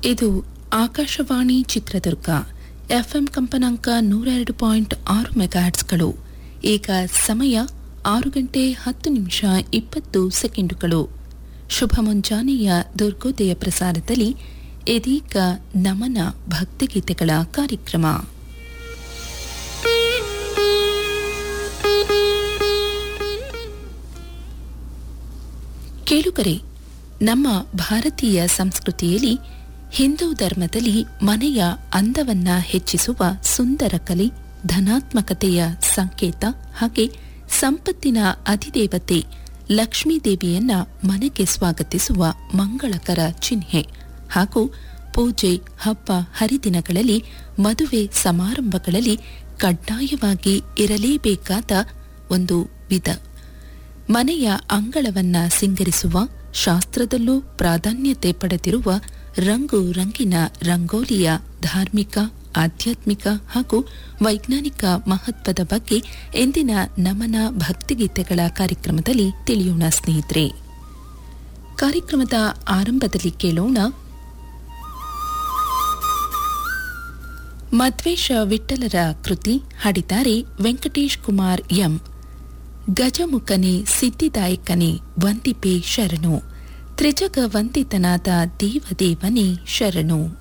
ಇದು ಆಕಾಶವಾಣಿ ಚಿತ್ರದುರ್ಗ ಎಫ್ಎಂ ಕಂಪನಾಂಕ 102.6 ಮೆಗಾಹರ್ಟ್ಸ್ಗಳು. ಈಗ ಸಮಯ 6:10 ಶುಭ ಮುಂಜಾನೆಯ ದುರ್ಗೋದಯ ಪ್ರಸಾರದಲ್ಲಿ ಇದೀಗ ನಮನ ಭಕ್ತಿಗೀತೆಗಳ ಕಾರ್ಯಕ್ರಮ. ಕೇಳುಗರೆ, ನಮ್ಮ ಭಾರತೀಯ ಸಂಸ್ಕೃತಿಯಲ್ಲಿ ಹಿಂದೂ ಧರ್ಮದಲ್ಲಿ ಮನೆಯ ಅಂದವನ್ನ ಹೆಚ್ಚಿಸುವ ಸುಂದರ ಕಲೆ, ಧನಾತ್ಮಕತೆಯ ಸಂಕೇತ ಹಾಗೆ ಸಂಪತ್ತಿನ ಅಧಿದೇವತೆ ಲಕ್ಷ್ಮೀದೇವಿಯನ್ನ ಮನೆಗೆ ಸ್ವಾಗತಿಸುವ ಮಂಗಳಕರ ಚಿಹ್ನೆ ಹಾಗೂ ಪೂಜೆ, ಹಬ್ಬ ಹರಿದಿನಗಳಲ್ಲಿ, ಮದುವೆ ಸಮಾರಂಭಗಳಲ್ಲಿ ಕಡ್ಡಾಯವಾಗಿ ಇರಲೇಬೇಕಾದ ಒಂದು ವಿಧ. ಮನೆಯ ಅಂಗಳವನ್ನ ಸಿಂಗರಿಸುವ ಶಾಸ್ತ್ರದಲ್ಲೂ ಪ್ರಾಧಾನ್ಯತೆ ಪಡೆದಿರುವ ರಂಗು ರಂಗಿನ ರಂಗೋಲಿಯ ಧಾರ್ಮಿಕ, ಆಧ್ಯಾತ್ಮಿಕ ಹಾಗೂ ವೈಜ್ಞಾನಿಕ ಮಹತ್ವದ ಬಗ್ಗೆ ಇಂದಿನ ನಮನ ಭಕ್ತಿಗೀತೆಗಳ ಕಾರ್ಯಕ್ರಮದಲ್ಲಿ ತಿಳಿಯೋಣ ಸ್ನೇಹಿತರೆ. ಕಾರ್ಯಕ್ರಮದ ಆರಂಭದಲ್ಲಿ ಕೇಳೋಣ ಮಧ್ವೇಶ ವಿಠ್ಠಲರ ಕೃತಿ. ಹಾಡಿದ್ದಾರೆ ವೆಂಕಟೇಶ್ ಕುಮಾರ್ ಎಂ. ಗಜಮುಖನೆ ಸಿದ್ಧಿದಾಯಕನೇ ವಂದಿಪೆ ಶರಣು, ತ್ರಿಜಗ ವಂದಿತನಾದ ದೇವದೇವನೇ ಶರಣು.